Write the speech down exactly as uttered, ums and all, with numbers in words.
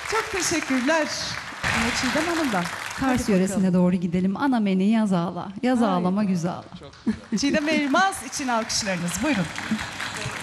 Çok teşekkürler. Yine Çiğdem Hanım'dan. Kars Hadi yöresine bakalım. doğru gidelim. Ana beni yaz ağla. Yaz Haydi. ağlama güzel ağla. Çiğdem Elmas için alkışlarınız. Buyurun.